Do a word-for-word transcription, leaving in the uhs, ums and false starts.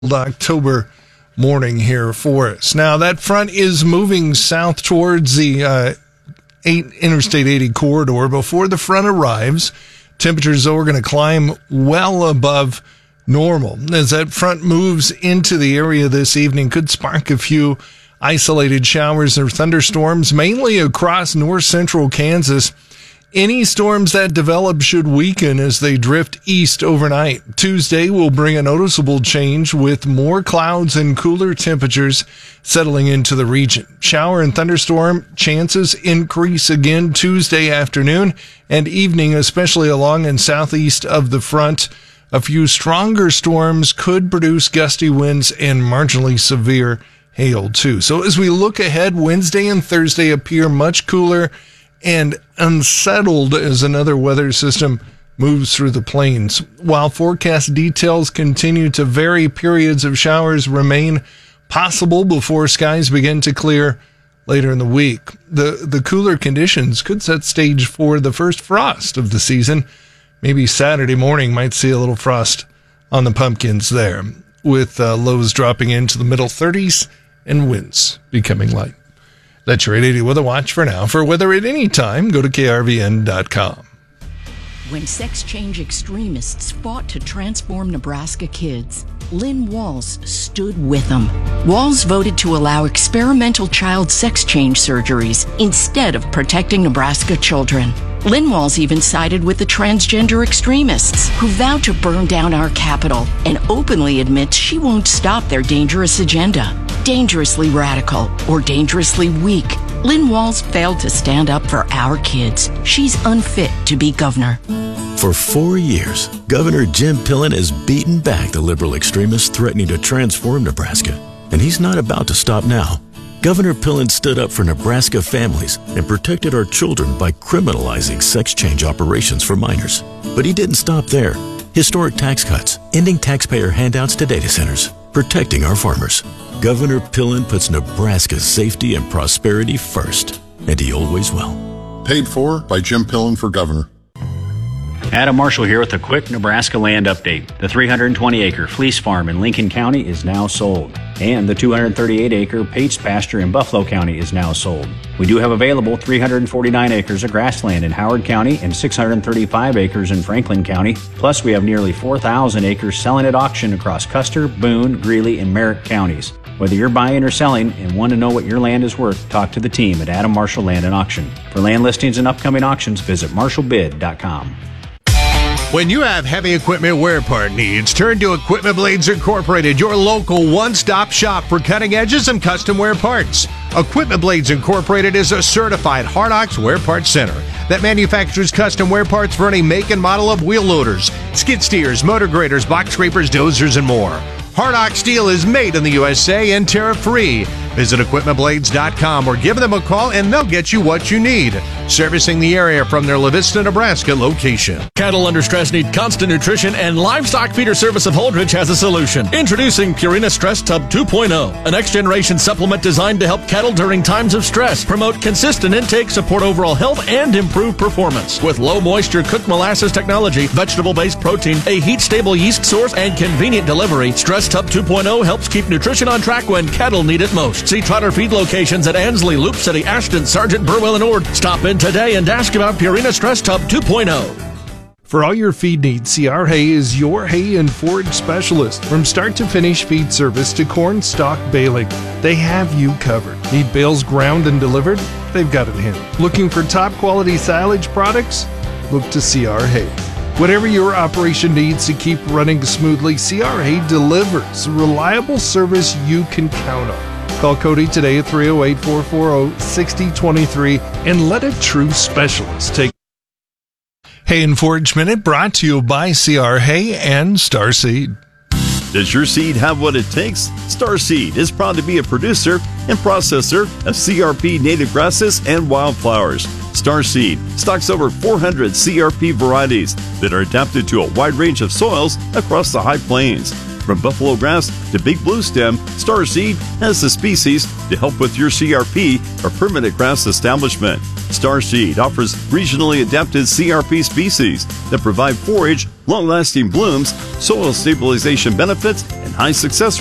October morning here for us. Now, that front is moving south towards the uh, eight, Interstate eighty corridor. Before the front arrives, temperatures are going to climb well above normal. As that front moves into the area this evening, could spark a few isolated showers or thunderstorms, mainly across north central Kansas. Any storms that develop should weaken as they drift east overnight. Tuesday will bring a noticeable change with more clouds and cooler temperatures settling into the region. Shower and thunderstorm chances increase again Tuesday afternoon and evening, especially along and southeast of the front. A few stronger storms could produce gusty winds and marginally severe hail too. So as we look ahead, Wednesday and Thursday appear much cooler and unsettled as another weather system moves through the plains. While forecast details continue to vary, periods of showers remain possible before skies begin to clear later in the week. The, the cooler conditions could set stage for the first frost of the season. Maybe Saturday morning might see a little frost on the pumpkins there, with uh, lows dropping into the middle thirties and winds becoming light. That's your eight eighty Weather Watch for now. For weather at any time, go to K R V N dot com. When sex change extremists fought to transform Nebraska kids, Lynn Walls stood with them. Walls voted to allow experimental child sex change surgeries instead of protecting Nebraska children. Lynn Walls even sided with the transgender extremists who vowed to burn down our capital and openly admits she won't stop their dangerous agenda. Dangerously radical or dangerously weak, Lynn Walls failed to stand up for our kids. She's unfit to be governor. For four years, Governor Jim Pillen has beaten back the liberal extremists threatening to transform Nebraska, and he's not about to stop now. Governor Pillen stood up for Nebraska families and protected our children by criminalizing sex change operations for minors. But he didn't stop there. Historic tax cuts, ending taxpayer handouts to data centers, protecting our farmers. Governor Pillen puts Nebraska's safety and prosperity first, and he always will. Paid for by Jim Pillen for governor. Adam Marshall here with a quick Nebraska land update. The three hundred twenty acre Fleece Farm in Lincoln County is now sold, and the two hundred thirty-eight acre Pates Pasture in Buffalo County is now sold. We do have available three hundred forty-nine acres of grassland in Howard County and six hundred thirty-five acres in Franklin County. Plus, we have nearly four thousand acres selling at auction across Custer, Boone, Greeley, and Merritt counties. Whether you're buying or selling and want to know what your land is worth, talk to the team at Adam Marshall Land and Auction. For land listings and upcoming auctions, visit marshall bid dot com. When you have heavy equipment wear part needs, turn to Equipment Blades Incorporated, your local one-stop shop for cutting edges and custom wear parts. Equipment Blades Incorporated is a certified Hardox wear parts center that manufactures custom wear parts for any make and model of wheel loaders, skid steers, motor graders, box scrapers, dozers, and more. Hardox steel is made in the U S A and tariff-free. Visit equipment blades dot com or give them a call and they'll get you what you need. Servicing the area from their La Vista, Nebraska location. Cattle under stress need constant nutrition, and Livestock Feeder Service of Holdridge has a solution. Introducing Purina Stress Tub two point oh, a next-generation supplement designed to help cattle during times of stress, promote consistent intake, support overall health, and improve performance. With low-moisture cooked molasses technology, vegetable-based protein, a heat-stable yeast source, and convenient delivery, Stress Tub two point oh helps keep nutrition on track when cattle need it most. See Trotter Feed locations at Ansley, Loop City, Ashton, Sargent, Burwell, and Ord. Stop in today and ask about Purina Stress Tub two point oh. For all your feed needs, C R Hay is your hay and forage specialist. From start to finish feed service to corn stalk baling, they have you covered. Need bales ground and delivered? They've got it handled. Looking for top quality silage products? Look to C R Hay. Whatever your operation needs to keep running smoothly, C R Hay delivers reliable service you can count on. Call Cody today at three oh eight, four four oh, six oh two three and let a true specialist take. Hay and Forage Minute brought to you by C R Hay and Starseed. Does your seed have what it takes? Starseed is proud to be a producer and processor of C R P native grasses and wildflowers. Starseed stocks over four hundred C R P varieties that are adapted to a wide range of soils across the high plains. From buffalo grass to big blue stem, Starseed has the species to help with your C R P or permanent grass establishment. Starseed offers regionally adapted C R P species that provide forage, long-lasting blooms, soil stabilization benefits, and high success